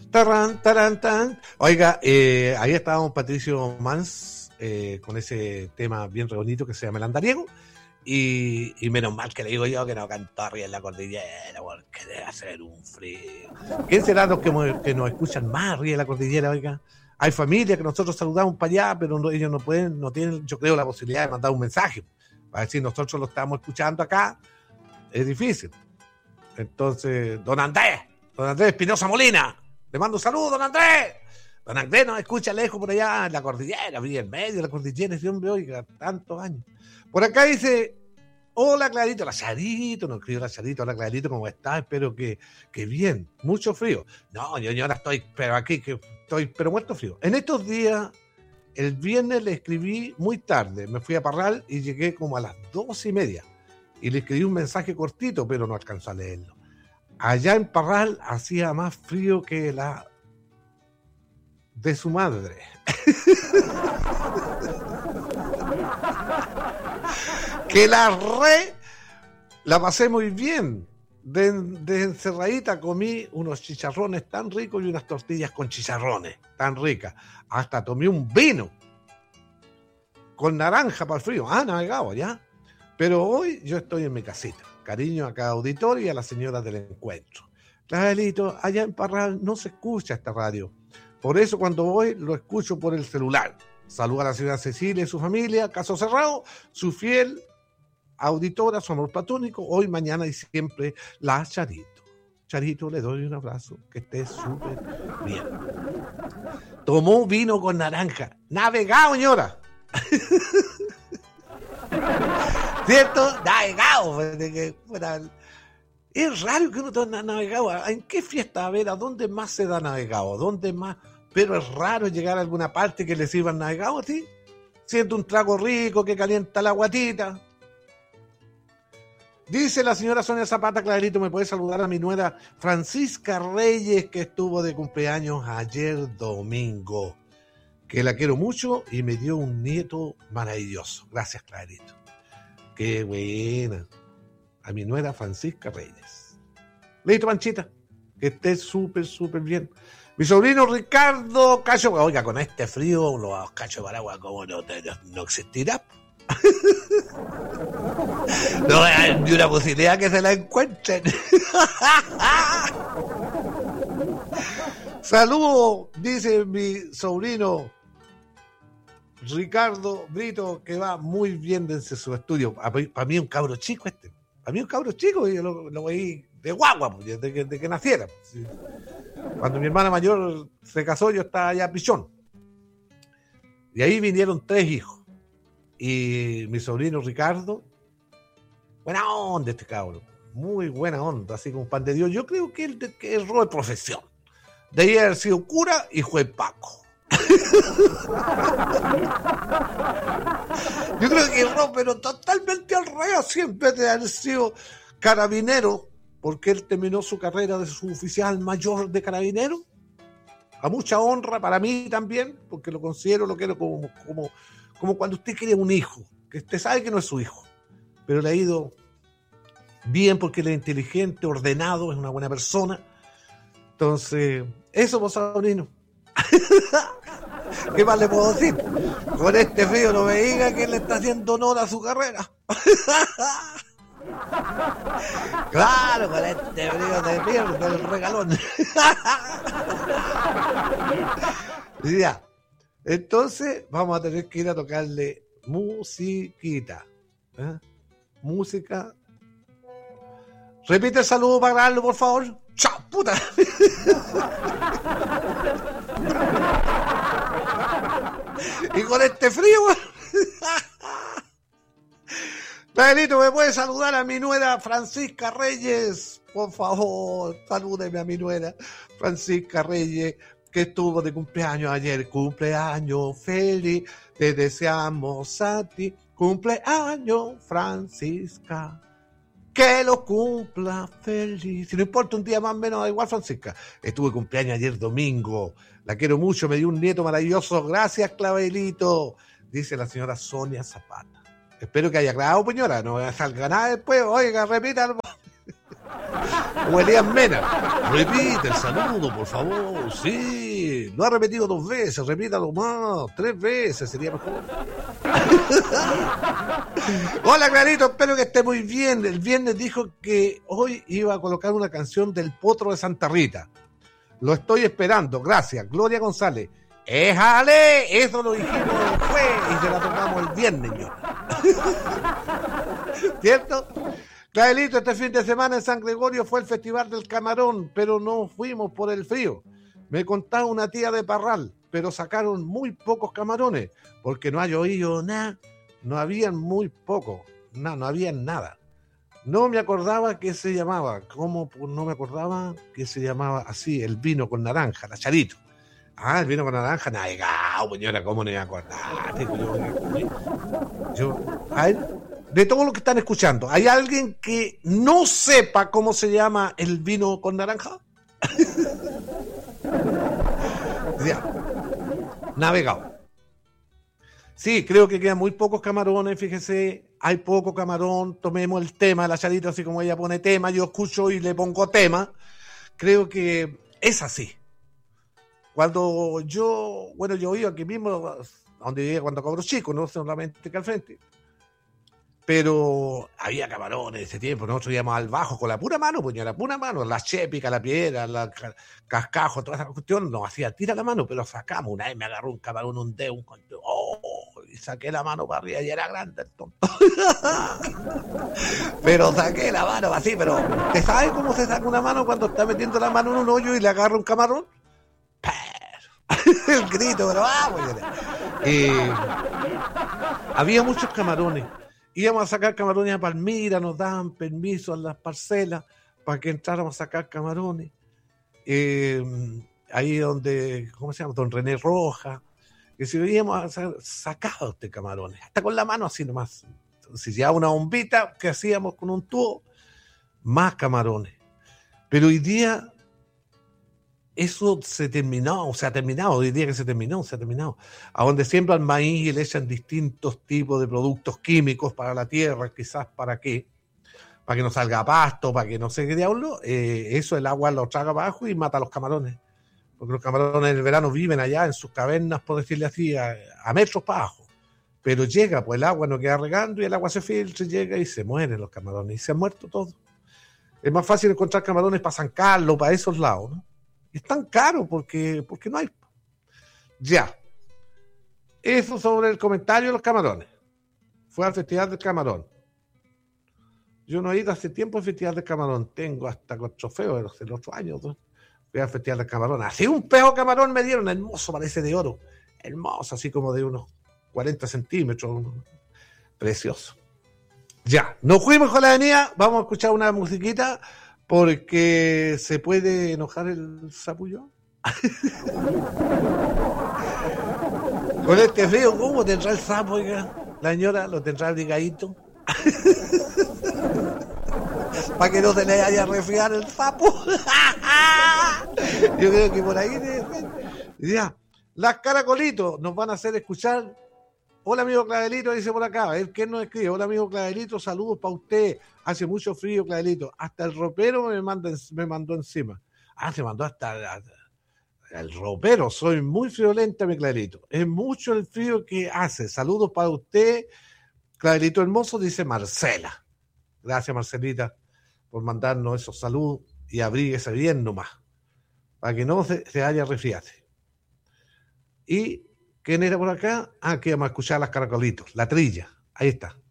Tarán, tarán, tan. Oiga, ahí estábamos Patricio Mans con ese tema bien bonito que se llama El Andariego. Y menos mal que le digo yo que no cantó arriba en la cordillera, porque debe hacer un frío. ¿Quién será los que nos escuchan más arriba en la cordillera, oiga? Hay familias que nosotros saludamos para allá, pero no, ellos no pueden, no tienen, yo creo, la posibilidad de mandar un mensaje. Para decir, nosotros lo estamos escuchando acá, es difícil. Entonces, don Andrés Espinosa Molina, le mando un saludo, don Andrés. Don Andrés nos escucha lejos por allá en la cordillera, en medio de la cordillera, ese hombre, oiga, tantos años. Por acá dice, hola Clarito, la Charito, nos escribió la Charito, hola Clarito, ¿cómo estás? Espero que bien, mucho frío. No, yo ahora estoy, pero aquí, que estoy, pero muerto frío. En estos días, el viernes le escribí muy tarde, me fui a Parral y llegué como a las 2:30 y le escribí un mensaje cortito, pero no alcanzó a leerlo. Allá en Parral hacía más frío que la de su madre. Que la pasé muy bien. De encerradita comí unos chicharrones tan ricos y unas tortillas con chicharrones tan ricas. Hasta tomé un vino con naranja para el frío. Navegado ya. Pero hoy yo estoy en mi casita. Cariño a cada auditor y a las señoras del encuentro. Clarito, allá en Parral no se escucha esta radio. Por eso cuando voy lo escucho por el celular. Saluda a la señora Cecilia y su familia, caso cerrado, su fiel auditora, su amor platónico, hoy, mañana y siempre, la Charito. Charito, le doy un abrazo, que esté súper bien. Tomó vino con naranja. Navegado, señora. ¿Cierto? Navegado. Es raro que uno tome navegado. ¿En qué fiesta? A ver, ¿a dónde más se da navegado? ¿Dónde más? Pero es raro llegar a alguna parte que le sirvan navegado, ¿sí? Siento un trago rico que calienta la guatita. Dice la señora Sonia Zapata, Clarito, ¿me puede saludar a mi nuera Francisca Reyes, que estuvo de cumpleaños ayer domingo? Que la quiero mucho y me dio un nieto maravilloso. Gracias, Clarito. Qué buena. A mi nuera Francisca Reyes. Listo, Panchita. Que esté súper, súper bien. Mi sobrino Ricardo Cacho. Oiga, con este frío, los cachos de paraguas, ¿cómo no existirá? No hay ni una posibilidad que se la encuentren. Saludos, dice mi sobrino Ricardo Brito, que va muy bien desde su estudio. Para mí es un cabro chico este. Para mí es un cabro chico, y yo lo veí de guagua, desde que naciera. Cuando mi hermana mayor se casó, yo estaba allá pichón. Y ahí vinieron 3 hijos. Y mi sobrino Ricardo, buena onda este cabrón, muy buena onda, así como pan de Dios. Yo creo que él erró de profesión. De ahí haber sido cura y juez Paco. Yo creo que erró, pero totalmente al revés, siempre de haber sido carabinero, porque él terminó su carrera de suboficial mayor de carabinero, a mucha honra para mí también, porque lo quiero como cuando usted quiere un hijo, que usted sabe que no es su hijo, pero le ha ido bien porque él es inteligente, ordenado, es una buena persona. Entonces, eso, pues, sobrino. ¿Qué más le puedo decir? Con este frío no me diga que le está haciendo honor a su carrera. Claro, con este frío se pierde el regalón. Ya. Entonces vamos a tener que ir a tocarle musiquita. Música. Repite el saludo para grabarlo, por favor. ¡Chao, puta! Y con este frío, Danielito, ¿me puede saludar a mi nuera Francisca Reyes? Por favor, salúdeme a mi nuera Francisca Reyes, que estuvo de cumpleaños ayer. Cumpleaños feliz, te deseamos a ti. Cumpleaños, Francisca, que lo cumpla feliz. Si no importa, un día más o menos, da igual, Francisca. Estuve de cumpleaños ayer domingo. La quiero mucho, me dio un nieto maravilloso. Gracias, Clavelito, dice la señora Sonia Zapata. Espero que haya grabado, señora, no salga nada después. Oiga, repítalo. O Elías Mena. Repite el saludo, por favor. Sí, lo ha repetido 2 veces, repítalo más, 3 veces, sería mejor. Hola, Clarito, espero que esté muy bien. El viernes dijo que hoy iba a colocar una canción del Potro de Santa Rita. Lo estoy esperando, gracias. Gloria González. ¡Éjale! Eso lo dijimos después y se la tocamos el viernes, yo. ¿Cierto? Clavelito, este fin de semana en San Gregorio fue el Festival del Camarón, pero no fuimos por el frío. Me contaba una tía de Parral, pero sacaron muy pocos camarones, porque no ha llovido nada, no habían muy pocos, no habían nada. No me acordaba que se llamaba, ¿cómo no me acordaba que se llamaba así, el vino con naranja, la Charito? Ah, el vino con naranja, navegado, señora, ¿cómo no me acordaba? A ver, de todo lo que están escuchando, ¿hay alguien que no sepa cómo se llama el vino con naranja? Ya, navegado. Sí, creo que quedan muy pocos camarones, fíjese, hay poco camarón, tomemos el tema, la Charito, así como ella pone tema, yo escucho y le pongo tema, creo que es así. Cuando yo iba aquí mismo, donde vivía cuando cabro chico, no solamente que al frente, pero había camarones en ese tiempo, nosotros íbamos al bajo con la pura mano, pues la pura mano, la chépica, la piedra, la cascajo, toda esa cuestión, nos hacía tira la mano, pero sacamos, una vez me agarró un camarón, un dedo, y saqué la mano para arriba y era grande el tonto. Pero saqué la mano así, pero ¿te sabes cómo se saca una mano cuando está metiendo la mano en un hoyo y le agarra un camarón? El grito, pero vamos. Había muchos camarones. Íbamos a sacar camarones a Palmira, nos daban permiso a las parcelas para que entráramos a sacar camarones. Ahí donde, ¿cómo se llama? Don René Roja. Que si veíamos sacado este camarones, hasta con la mano así nomás. Si llevaba una bombita que hacíamos con un tubo, más camarones. Pero hoy día eso se terminó, se ha terminado, hoy día que se ha terminado. A donde siembran maíz y le echan distintos tipos de productos químicos para la tierra, quizás para qué, para que no salga pasto, para que no sé qué diablo, eso el agua lo traga abajo y mata a los camarones. Porque los camarones en el verano viven allá en sus cavernas, por decirle así, a metros para abajo. Pero llega, pues el agua no queda regando y el agua se filtra y llega y se mueren los camarones. Y se han muerto todos. Es más fácil encontrar camarones para San Carlos, para esos lados, ¿no? Es tan caro porque no hay. Ya. Eso sobre el comentario de los camarones. Fue al Festival del Camarón. Yo no he ido hace tiempo al Festival del Camarón. Tengo hasta con trofeos de los otros años, ¿no? Fui al Festival del Camarón. Así un pejo camarón me dieron, hermoso, parece de oro. Hermoso, así como de unos 40 centímetros. Precioso. Ya. Nos fuimos con la avenida. Vamos a escuchar una musiquita. Porque se puede enojar el sapullo. Con este frío, ¿cómo tendrá el sapo, oiga? La señora lo tendrá abrigadito. Para que no se le haya resfriado el sapo. Yo creo que por ahí ya. Las caracolitos nos van a hacer escuchar. Hola amigo Clavelito, dice por acá, ¿quién nos escribe? Hola amigo Clavelito, saludos para usted. Hace mucho frío, Clavelito. Hasta el ropero me mandó encima. Ah, se mandó hasta el ropero. Soy muy friolenta, mi Clavelito. Es mucho el frío que hace. Saludos para usted, Clavelito hermoso, dice Marcela. Gracias, Marcelita, por mandarnos esos saludos y abríguese bien nomás, para que no se haya resfriarse. Y ¿quién era por acá? Ah, que vamos a escuchar las caracolitos, la trilla. Ahí está.